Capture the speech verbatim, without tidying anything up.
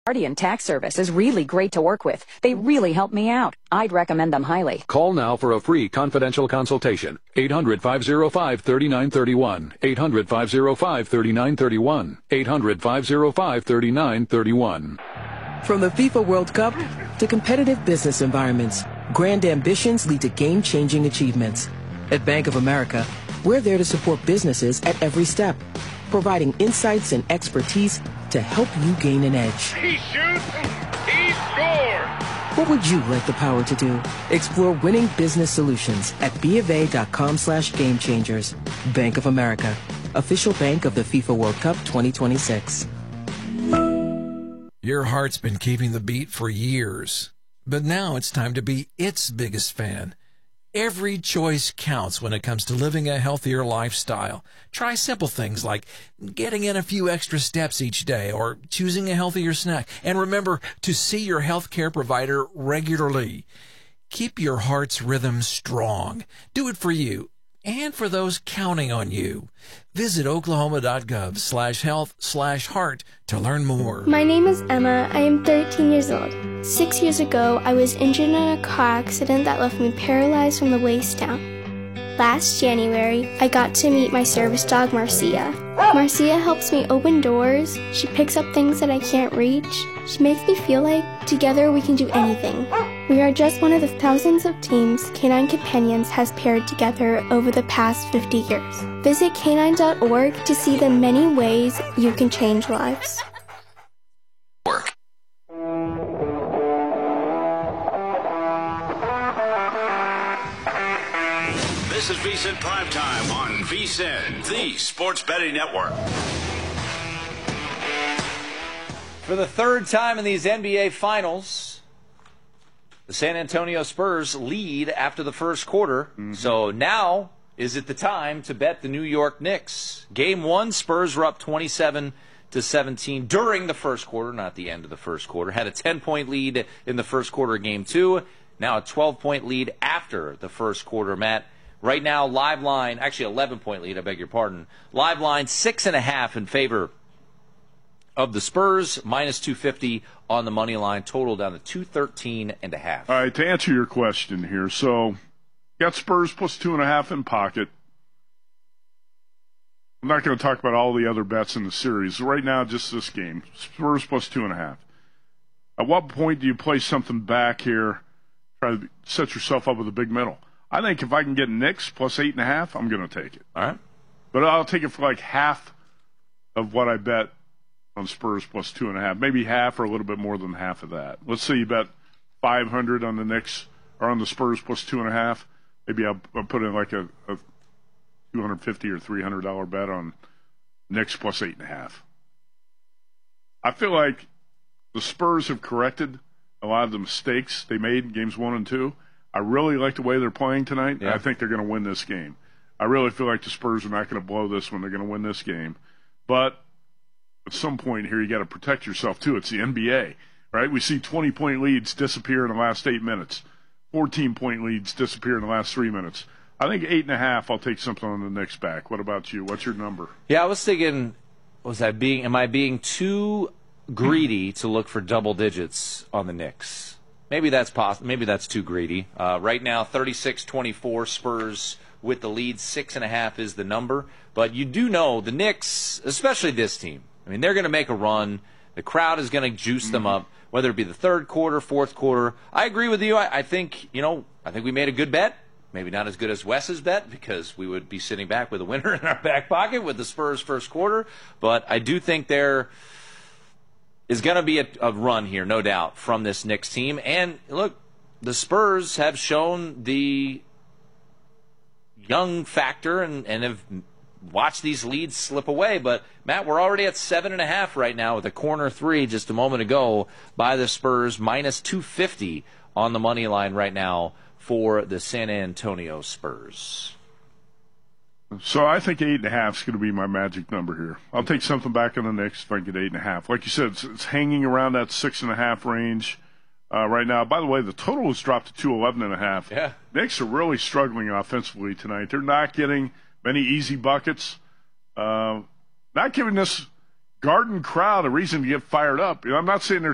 Guardian Tax Service is really great to work with. They really help me out. I'd recommend them highly. Call now for a free confidential consultation. eight hundred, five oh five, three nine three one. eight hundred, five oh five, three nine three one. eight hundred, five oh five, three nine three one. From the FIFA World Cup to competitive business environments, grand ambitions lead to game-changing achievements. At Bank of America, we're there to support businesses at every step, providing insights and expertise to help you gain an edge. He shoots, he scores! What would you like the power to do? Explore winning business solutions at BofA.com slash game changers. Bank of America, official bank of the FIFA World Cup twenty twenty-six. Your heart's been keeping the beat for years, but now it's time to be its biggest fan. Every choice counts when it comes to living a healthier lifestyle. Try simple things like getting in a few extra steps each day or choosing a healthier snack. And remember to see your healthcare provider regularly. Keep your heart's rhythm strong. Do it for you and for those counting on you. Visit oklahoma.gov slash health slash heart to learn more. My name is Emma. I am thirteen years old. Six years ago, I was injured in a car accident that left me paralyzed from the waist down. Last January, I got to meet my service dog, Marcia. Marcia helps me open doors. She picks up things that I can't reach. She makes me feel like together we can do anything. We are just one of the thousands of teams Canine Companions has paired together over the past fifty years. Visit canine dot org to see the many ways you can change lives. Work. This is V S I N Primetime on V S I N, the Sports Betting Network. For the third time in these N B A Finals, the San Antonio Spurs lead after the first quarter. Mm-hmm. So now is it the time to bet the New York Knicks? Game one, Spurs were up twenty-seven to seventeen during the first quarter, not the end of the first quarter. Had a ten-point lead in the first quarter of game two. Now a twelve-point lead after the first quarter, Matt. Right now, live line, actually eleven-point lead, I beg your pardon. Live line, six and a half in favor of the Spurs, minus two fifty on the money line, total down to two thirteen and a half. All right, to answer your question here, so got Spurs plus two and a half in pocket. I'm not going to talk about all the other bets in the series. Right now, just this game, Spurs plus two and a half. At what point do you play something back here, try to set yourself up with a big middle? I think if I can get Knicks plus eight and a half, I'm going to take it. All right. But I'll take it for like half of what I bet on Spurs plus two and a half, maybe half or a little bit more than half of that. Let's say you bet five hundred on the Knicks or on the Spurs plus two and a half. Maybe I'll, I'll put in like a, a two hundred fifty or three hundred dollar bet on Knicks plus eight and a half. I feel like the Spurs have corrected a lot of the mistakes they made in games one and two. I really like the way they're playing tonight. Yeah. I think they're going to win this game. I really feel like the Spurs are not going to blow this one. They're going to win this game. But at some point here, you got to protect yourself, too. It's the N B A, right? We see twenty-point leads disappear in the last eight minutes. fourteen-point leads disappear in the last three minutes. I think eight and a half, I'll take something on the Knicks back. What about you? What's your number? Yeah, I was thinking, was I being, am I being too greedy to look for double digits on the Knicks? Maybe that's possible. Maybe that's too greedy. Uh, right now, thirty-six twenty-four Spurs with the lead. Six and a half is the number. But you do know the Knicks, especially this team, I mean, they're going to make a run. The crowd is going to juice them up, whether it be the third quarter, fourth quarter. I agree with you. I, I think, you know, I think we made a good bet. Maybe not as good as Wes's bet because we would be sitting back with a winner in our back pocket with the Spurs first quarter. But I do think there is going to be a, a run here, no doubt, from this Knicks team. And, look, the Spurs have shown the young factor and, and have watched these leads slip away. But, Matt, we're already at seven and a half right now with a corner three just a moment ago by the Spurs, minus two fifty on the money line right now for the San Antonio Spurs. So I think eight and a half is going to be my magic number here. I'll take something back on the Knicks if I get eight and a half. Like you said, it's, it's hanging around that six and a half range uh, right now. By the way, the total has dropped to two eleven and a half. Yeah. Knicks are really struggling offensively tonight. They're not getting many easy buckets. Uh, not giving this Garden crowd a reason to get fired up. You know, I'm not saying they're